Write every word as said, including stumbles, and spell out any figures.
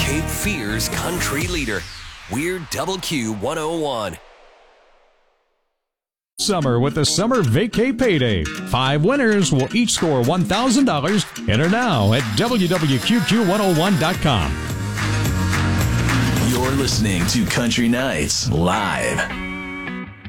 Cape Fear's country leader. We're Double Q one oh one. Summer with the Summer Vacay Payday. Five winners will each score one thousand dollars. Enter now at W W Q Q one oh one dot com. You're listening to Country Nights Live.